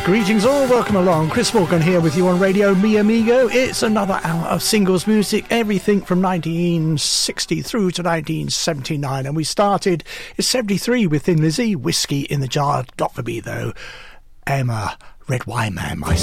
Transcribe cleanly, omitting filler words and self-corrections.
Greetings all, welcome along. Chris Morgan here with you on Radio Mi Amigo. It's another hour of singles music, everything from 1960 through to 1979. And we started in 73 with Thin Lizzy, Whiskey in the Jar. Got for me though, Emma, Red Wine Man, my